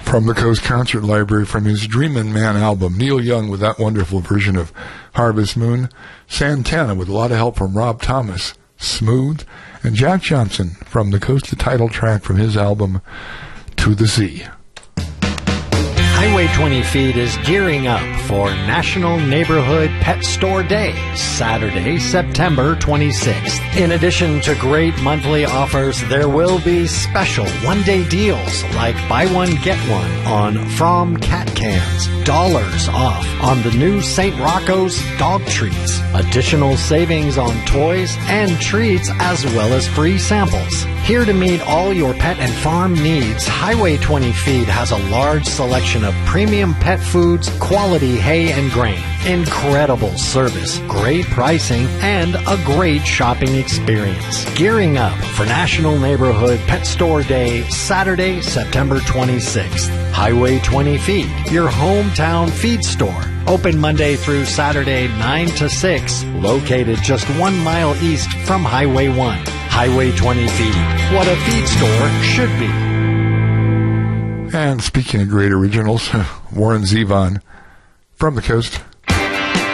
From the Coast Concert Library, from his Dreamin' Man album, Neil Young with that wonderful version of Harvest Moon, Santana with a lot of help from Rob Thomas, Smooth, and Jack Johnson from the Coast, the title track from his album, To the Sea. Highway 20 Feed is gearing up for National Neighborhood Pet Store Day, Saturday, September 26th. In addition to great monthly offers, there will be special one-day deals like buy one, get one on From cat cans, $1 off on the new St. Rocco's dog treats, additional savings on toys and treats, as well as free samples. Here to meet all your pet and farm needs, Highway 20 Feed has a large selection of premium pet foods, quality hay and grain, incredible service, great pricing, and a great shopping experience. Gearing up for National Neighborhood Pet Store Day, Saturday, September 26th. Highway 20 Feed, your hometown feed store. Open Monday through Saturday, 9 to 6, located just 1 mile east from Highway 1. Highway 20 Feed, what a feed store should be. And speaking of great originals, Warren Zevon from the Coast,